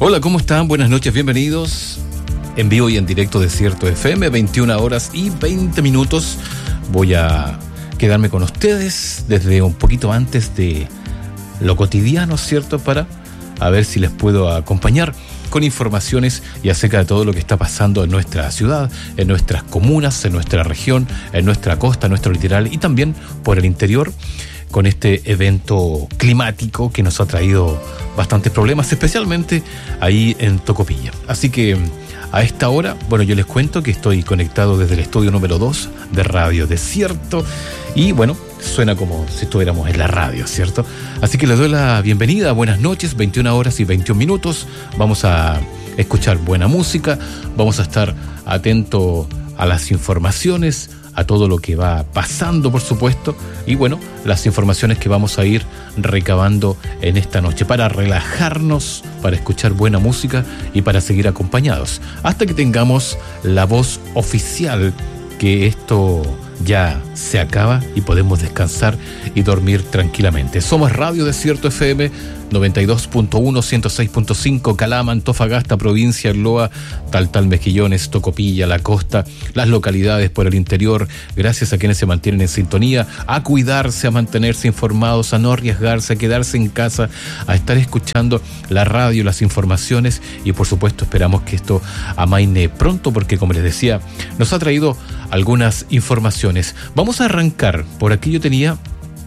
Hola, ¿cómo están? Buenas noches, bienvenidos. En vivo y en directo de Cierto FM, 21 horas y 20 minutos. Voy a quedarme con ustedes desde un poquito antes de lo cotidiano, ¿cierto? Para a ver si les puedo acompañar con informaciones y acerca de todo lo que está pasando en nuestra ciudad, en nuestras comunas, en nuestra región, en nuestra costa, en nuestro litoral y también por el interior, con este evento climático que nos ha traído bastantes problemas, especialmente ahí en Tocopilla. Así que a esta hora, bueno, yo les cuento que estoy conectado desde el estudio número 2 de Radio Desierto y bueno, suena como si estuviéramos en la radio, ¿cierto? Así que les doy la bienvenida, buenas noches, 21 horas y 21 minutos. Vamos a escuchar buena música, vamos a estar atentos a las informaciones, a todo lo que va pasando, por supuesto, y bueno, las informaciones que vamos a ir recabando en esta noche para relajarnos, para escuchar buena música y para seguir acompañados, hasta que tengamos la voz oficial que esto ya se acaba y podemos descansar y dormir tranquilamente. Somos Radio Desierto FM 92.1, 106.5, Calama, Antofagasta, provincia, Loa, Taltal, Mejillones, Tocopilla, la costa, las localidades por el interior. Gracias a quienes se mantienen en sintonía, a cuidarse, a mantenerse informados, a no arriesgarse, a quedarse en casa, a estar escuchando la radio, las informaciones y por supuesto esperamos que esto amaine pronto porque, como les decía, nos ha traído algunas informaciones. Vamos a arrancar. Por aquí yo tenía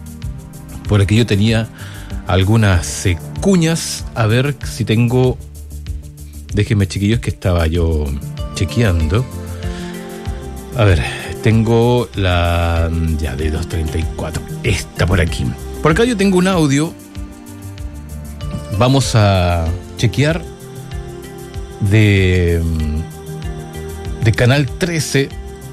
algunas cuñas. A ver si tengo. Déjenme, chiquillos, que estaba yo chequeando. A ver, tengo la ya de 234. Está por aquí. Por acá yo tengo un audio. Vamos a chequear de Canal 13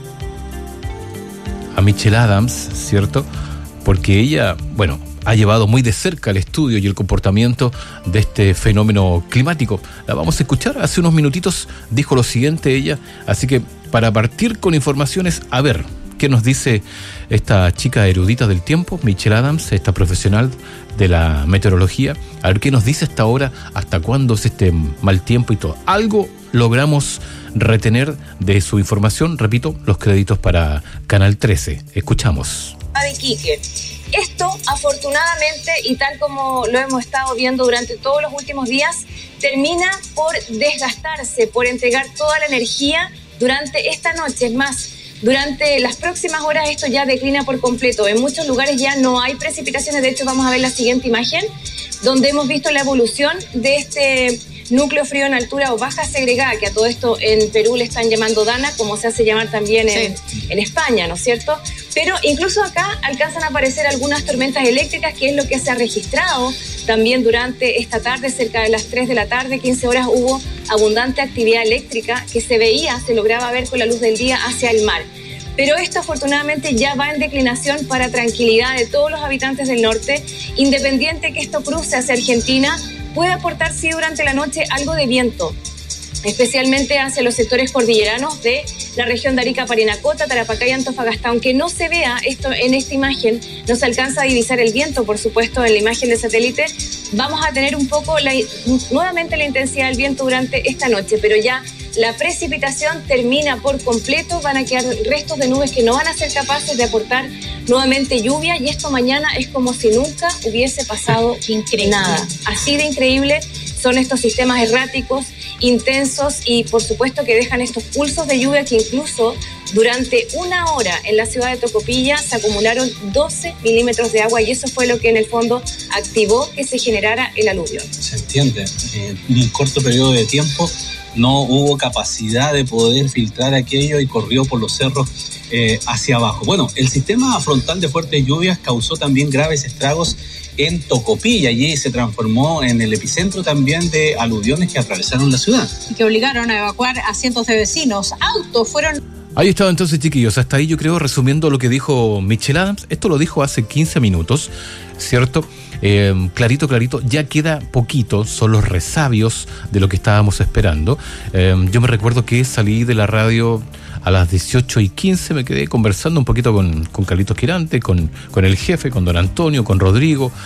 a Michelle Adams, ¿cierto? Porque ella, bueno, ha llevado muy de cerca el estudio y el comportamiento de este fenómeno climático. La vamos a escuchar. Hace unos minutitos dijo lo siguiente ella. Así que para partir con informaciones, a ver qué nos dice esta chica erudita del tiempo, Michelle Adams, esta profesional de la meteorología. A ver qué nos dice hasta ahora, hasta cuándo es este mal tiempo y todo. Algo logramos retener de su información. Repito, los créditos para Canal 13. Escuchamos. De Quique. Esto, afortunadamente, y tal como lo hemos estado viendo durante todos los últimos días, termina por desgastarse, por entregar toda la energía durante esta noche. Es más, durante las próximas horas esto ya declina por completo. En muchos lugares ya no hay precipitaciones. De hecho, vamos a ver la siguiente imagen, donde hemos visto la evolución de este núcleo frío en altura o baja segregada, que a todo esto en Perú le están llamando Dana, como se hace llamar también en España, ¿no es cierto? Pero incluso acá alcanzan a aparecer algunas tormentas eléctricas, que es lo que se ha registrado también durante esta tarde. Cerca de las 3 de la tarde, 15 horas, hubo abundante actividad eléctrica que se lograba ver con la luz del día hacia el mar. Pero esto afortunadamente ya va en declinación para tranquilidad de todos los habitantes del norte, independiente que esto cruce hacia Argentina. Puede aportar, sí, durante la noche algo de viento, especialmente hacia los sectores cordilleranos de la región de Arica, Parinacota, Tarapacá y Antofagasta. Aunque no se vea esto en esta imagen, no se alcanza a divisar el viento, por supuesto, en la imagen de satélite. Vamos a tener un poco nuevamente la intensidad del viento durante esta noche, pero ya la precipitación termina por completo. Van a quedar restos de nubes que no van a ser capaces de aportar nuevamente lluvia, y esto mañana es como si nunca hubiese pasado nada. Así de increíble son estos sistemas erráticos, intensos, y por supuesto que dejan estos pulsos de lluvia que incluso durante una hora en la ciudad de Tocopilla se acumularon 12 milímetros de agua, y eso fue lo que en el fondo activó que se generara el aluvio. Se entiende, en un corto periodo de tiempo no hubo capacidad de poder filtrar aquello y corrió por los cerros hacia abajo. Bueno, el sistema frontal de fuertes lluvias causó también graves estragos en Tocopilla, y se transformó en el epicentro también de aluviones que atravesaron la ciudad. Y que obligaron a evacuar a cientos de vecinos. Autos fueron... Ahí estaba entonces, chiquillos, hasta ahí yo creo, resumiendo lo que dijo Michelle Adams. Esto lo dijo hace 15 minutos, ¿cierto? Clarito, ya queda poquito, son los resabios de lo que estábamos esperando. Yo me recuerdo que salí de la radio a las 18:15, me quedé conversando un poquito con Carlitos Quirante, con el jefe, con don Antonio, con Rodrigo,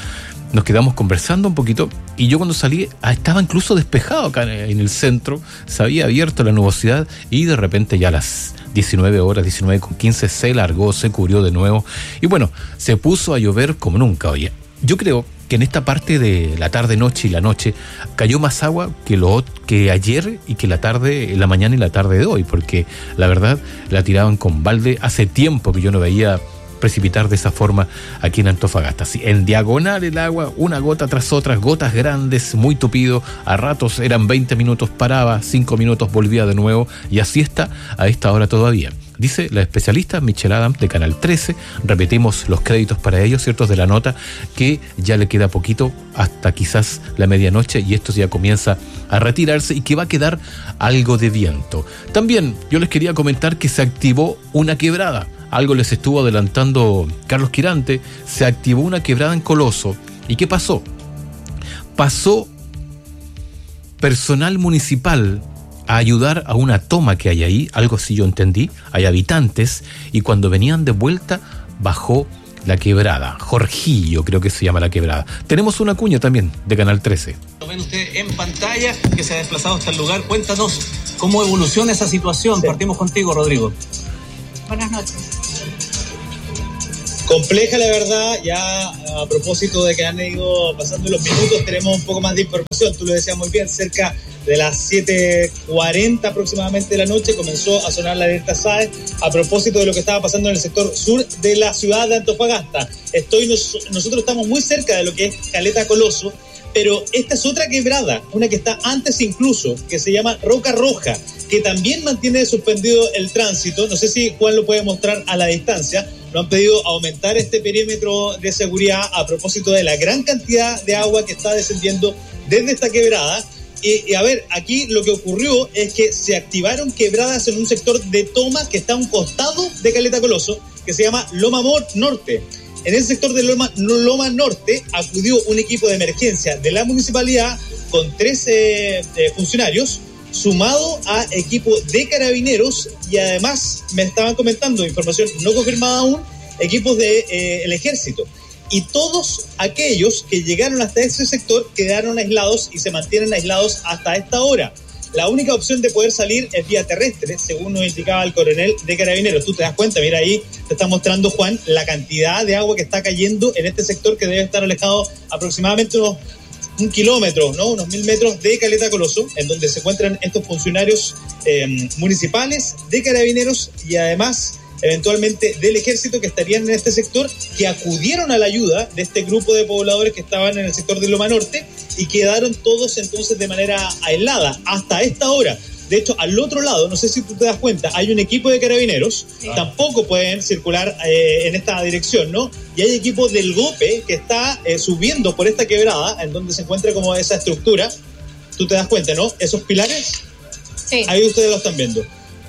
nos quedamos conversando un poquito y yo cuando salí estaba incluso despejado acá en el centro, se había abierto la nubosidad y de repente ya a las 19 horas, 19:15 se largó, se cubrió de nuevo y bueno, se puso a llover como nunca. Oye, yo creo que en esta parte de la tarde-noche y la noche cayó más agua que ayer y que la mañana y la tarde de hoy, porque la verdad la tiraban con balde. Hace tiempo que yo no veía precipitar de esa forma aquí en Antofagasta. Sí, en diagonal el agua, una gota tras otra, gotas grandes, muy tupido, a ratos eran 20 minutos, paraba, 5 minutos, volvía de nuevo, y así está a esta hora todavía. Dice la especialista Michelle Adams de Canal 13, repetimos los créditos para ellos, ciertos de la nota, que ya le queda poquito hasta quizás la medianoche y esto ya comienza a retirarse y que va a quedar algo de viento. También yo les quería comentar que se activó una quebrada. Algo les estuvo adelantando Carlos Quirante, se activó una quebrada en Coloso. ¿Y qué pasó? Pasó personal municipal a ayudar a una toma que hay ahí, algo así yo entendí, hay habitantes, y cuando venían de vuelta bajó la quebrada, Jorgillo creo que se llama la quebrada. Tenemos una cuña también de Canal 13. Lo ven usted en pantalla, que se ha desplazado hasta el lugar. Cuéntanos cómo evoluciona esa situación. Sí. Partimos contigo, Rodrigo. Buenas noches. Compleja la verdad, ya a propósito de que han ido pasando los minutos, tenemos un poco más de información. Tú lo decías muy bien, cerca de las 7:40 aproximadamente de la noche comenzó a sonar la alerta SAE a propósito de lo que estaba pasando en el sector sur de la ciudad de Antofagasta. Nosotros estamos muy cerca de lo que es Caleta Coloso, pero esta es otra quebrada, una que está antes incluso, que se llama Roca Roja, que también mantiene suspendido el tránsito. No sé si Juan lo puede mostrar a la distancia. Nos han pedido aumentar este perímetro de seguridad a propósito de la gran cantidad de agua que está descendiendo desde esta quebrada. Y a ver, aquí lo que ocurrió es que se activaron quebradas en un sector de toma que está a un costado de Caleta Coloso, que se llama Loma Norte. En ese sector de Loma Norte acudió un equipo de emergencia de la municipalidad con 13 funcionarios, sumado a equipo de carabineros, y además me estaban comentando, información no confirmada aún, equipos del ejército. Y todos aquellos que llegaron hasta ese sector quedaron aislados y se mantienen aislados hasta esta hora. La única opción de poder salir es vía terrestre, según nos indicaba el coronel de carabineros. Tú te das cuenta, mira ahí, te está mostrando Juan la cantidad de agua que está cayendo en este sector, que debe estar alejado aproximadamente unos 1 kilómetro, ¿no? Unos 1000 metros de Caleta Coloso, en donde se encuentran estos funcionarios municipales, de carabineros y además eventualmente del ejército, que estarían en este sector, que acudieron a la ayuda de este grupo de pobladores que estaban en el sector de Loma Norte y quedaron todos entonces de manera aislada hasta esta hora. De hecho, al otro lado, no sé si tú te das cuenta, hay un equipo de carabineros, tampoco pueden circular en esta dirección, ¿no? Y hay equipo del GOPE que está subiendo por esta quebrada, en donde se encuentra como esa estructura. Tú te das cuenta, ¿no? Esos pilares, sí. Ahí ustedes lo están viendo.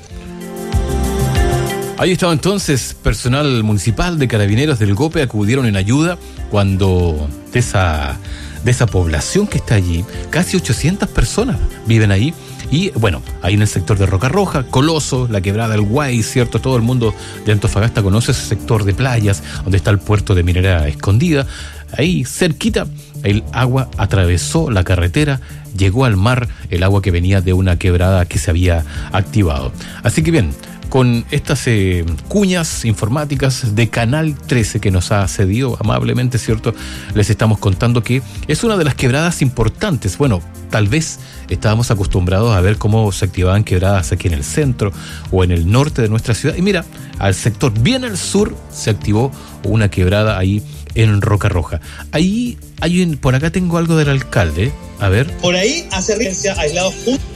Ahí estaba entonces personal municipal de carabineros del GOPE, acudieron en ayuda cuando de esa población que está allí, casi 800 personas viven ahí. Y bueno, ahí en el sector de Roca Roja, Coloso, la quebrada del Guay, ¿cierto? Todo el mundo de Antofagasta conoce ese sector de playas, donde está el puerto de Minera Escondida. Ahí cerquita, el agua atravesó la carretera, llegó al mar, el agua que venía de una quebrada que se había activado. Así que bien, con estas cuñas informáticas de Canal 13 que nos ha cedido amablemente, ¿cierto? Les estamos contando que es una de las quebradas importantes. Bueno, tal vez estábamos acostumbrados a ver cómo se activaban quebradas aquí en el centro o en el norte de nuestra ciudad. Y mira, al sector bien al sur se activó una quebrada ahí en Roca Roja. Ahí por acá tengo algo del alcalde. A ver. Por ahí hace referencia aislados.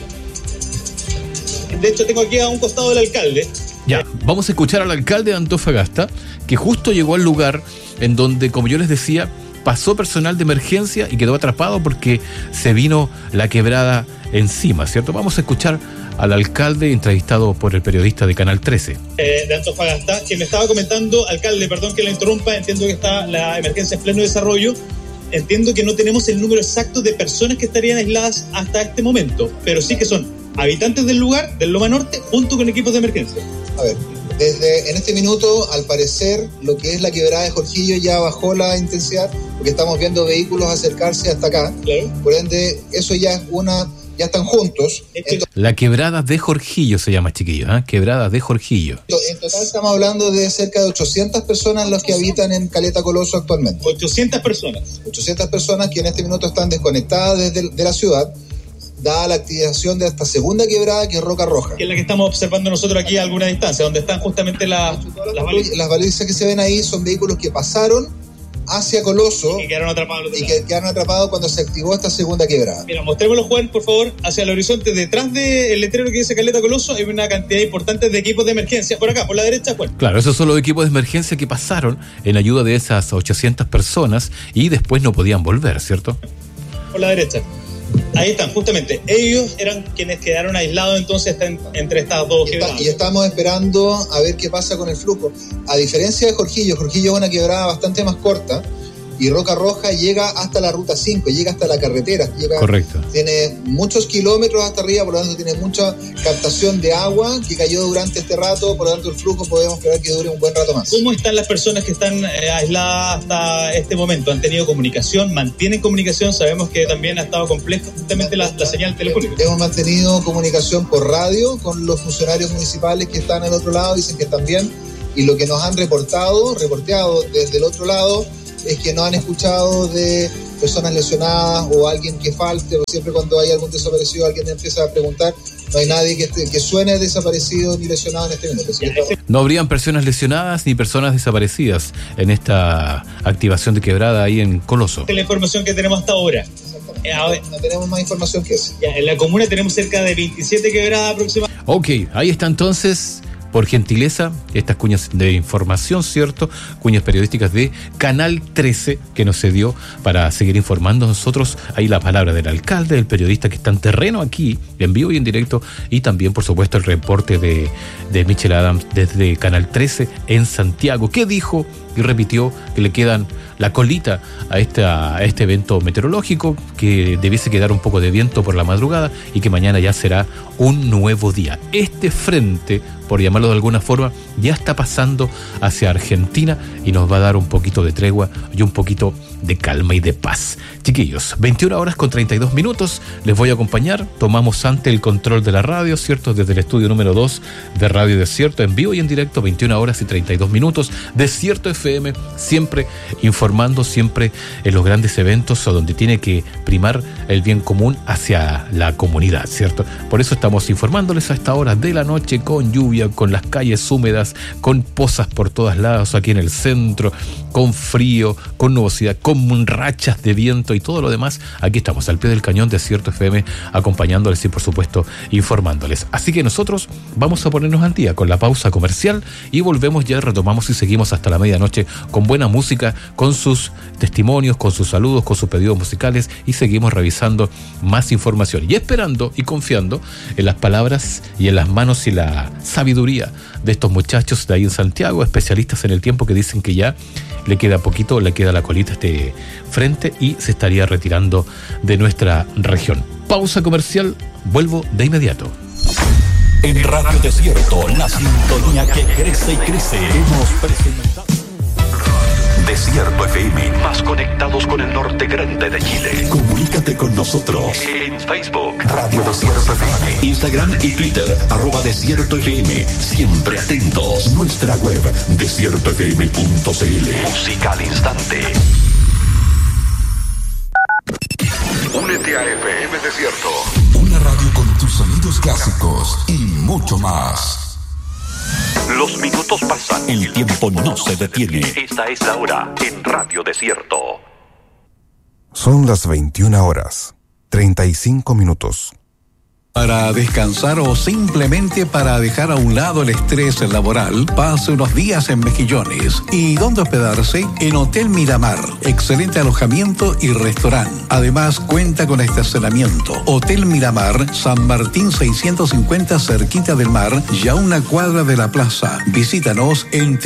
De hecho, tengo aquí a un costado del alcalde. Ya, vamos a escuchar al alcalde de Antofagasta, que justo llegó al lugar en donde, como yo les decía, pasó personal de emergencia y quedó atrapado porque se vino la quebrada encima, ¿cierto? Vamos a escuchar al alcalde entrevistado por el periodista de Canal 13. De Antofagasta, que me estaba comentando, alcalde, perdón que la interrumpa, entiendo que está la emergencia en pleno desarrollo. Entiendo que no tenemos el número exacto de personas que estarían aisladas hasta este momento, pero sí que son habitantes del lugar, del Loma Norte, junto con equipos de emergencia. A ver, En este minuto, al parecer, lo que es la quebrada de Jorquillo ya bajó la intensidad, porque estamos viendo vehículos acercarse hasta acá. Claro. Por ende, eso ya es ya están juntos. La quebrada de Jorquillo se llama, chiquillos, ¿eh? Quebrada de Jorquillo. En total estamos hablando de cerca de 800 personas los que habitan en Caleta Coloso actualmente. 800 personas. 800 personas que en este minuto están desconectadas de la ciudad, dada la activación de esta segunda quebrada, que es Roca Roja. Que es la que estamos observando nosotros aquí a alguna distancia, donde están justamente las balizas. Las balizas que se ven ahí son vehículos que pasaron hacia Coloso y quedaron atrapados cuando se activó esta segunda quebrada. Mira, mostrémoslo, Juan, por favor, hacia el horizonte. Detrás del letrero que dice Caleta Coloso hay una cantidad importante de equipos de emergencia. Por acá, por la derecha, Juan. Claro, esos son los equipos de emergencia que pasaron en ayuda de esas 800 personas y después no podían volver, ¿cierto? Por la derecha. Ahí están, justamente. Ellos eran quienes quedaron aislados entonces entre estas dos quebradas. Y estamos esperando a ver qué pasa con el flujo. A diferencia de Jorquillo es una quebrada bastante más corta, y Roca Roja llega hasta la ruta 5, llega hasta la carretera. Correcto. Tiene muchos kilómetros hasta arriba, por lo tanto tiene mucha captación de agua que cayó durante este rato, por lo tanto el flujo podemos esperar que dure un buen rato más. ¿Cómo están las personas que están aisladas hasta este momento? ¿Han tenido comunicación? ¿Mantienen comunicación? Sabemos que también ha estado compleja justamente la señal telefónica. Hemos mantenido comunicación por radio con los funcionarios municipales que están al otro lado, dicen que están bien, y lo que nos han reporteado desde el otro lado es que no han escuchado de personas lesionadas o alguien que falte, o siempre cuando hay algún desaparecido alguien empieza a preguntar, no hay nadie que suene desaparecido ni lesionado en este momento. No habrían personas lesionadas ni personas desaparecidas en esta activación de quebrada ahí en Coloso. Esta es la información que tenemos hasta ahora. No tenemos más información que esa. En la comuna tenemos cerca de 27 quebradas aproximadamente. Ok, ahí está entonces, por gentileza, estas cuñas de información, ¿cierto? Cuñas periodísticas de Canal 13 que nos cedió para seguir informando nosotros. Ahí la palabra del alcalde, del periodista que está en terreno aquí, en vivo y en directo, y también, por supuesto, el reporte de Michel Adams desde Canal 13 en Santiago, que dijo y repitió que le quedan la colita a este evento meteorológico, que debiese quedar un poco de viento por la madrugada y que mañana ya será un nuevo día. Este frente, por llamarlo de alguna forma, ya está pasando hacia Argentina y nos va a dar un poquito de tregua y un poquito de calma y de paz. Chiquillos, 21:32, les voy a acompañar. Tomamos ante el control de la radio, ¿cierto? Desde el estudio número 2 de Radio Desierto, en vivo y en directo, 21:32. Desierto FM, siempre informando, siempre en los grandes eventos o donde tiene que primar el bien común hacia la comunidad, ¿cierto? Por eso estamos informándoles a esta hora de la noche, con lluvia, con las calles húmedas, con pozas por todos lados aquí en el centro, con frío, con nubosidad, con rachas de viento y todo lo demás. Aquí estamos al pie del cañón de Desierto FM, acompañándoles y por supuesto informándoles. Así que nosotros vamos a ponernos al día con la pausa comercial y volvemos ya, retomamos y seguimos hasta la medianoche con buena música, con sus testimonios, con sus saludos, con sus pedidos musicales, y seguimos revisando más información y esperando y confiando en las palabras y en las manos y la sabiduría de estos muchachos de ahí en Santiago, especialistas en el tiempo, que dicen que ya le queda poquito, le queda la colita a este frente y se estaría retirando de nuestra región. Pausa comercial, vuelvo de inmediato. En Radio Desierto, la sintonía que crece y crece. Hemos presentado Desierto FM, más conectados con el norte grande de Chile. Comunícate con nosotros en Facebook, Radio Desierto FM, Instagram y Twitter, @DesiertoFM. Siempre atentos. Nuestra web, desiertofm.cl. Música al instante. Únete a FM Desierto. Una radio con tus sonidos clásicos y mucho más. Los minutos pasan. El tiempo no se detiene. Esta es la hora en Radio Desierto. Son las 21:35. Para descansar o simplemente para dejar a un lado el estrés laboral, pase unos días en Mejillones. ¿Y dónde hospedarse? En Hotel Miramar. Excelente alojamiento y restaurante. Además, cuenta con estacionamiento. Hotel Miramar, San Martín 650, cerquita del mar, ya a una cuadra de la plaza. Visítanos en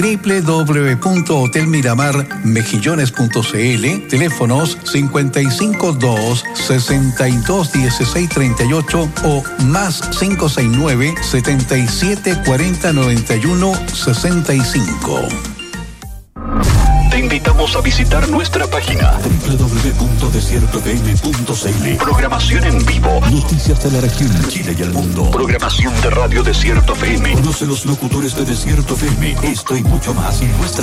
www.hotelmiramarmejillones.cl. Teléfonos 552-621638 o o más 569-7740-9165. Te invitamos a visitar nuestra página www.desiertofm.cl. Programación en vivo. Noticias de la región, Chile y el mundo. Programación de Radio Desierto FM. Conoce los locutores de Desierto FM. Esto y mucho más en nuestra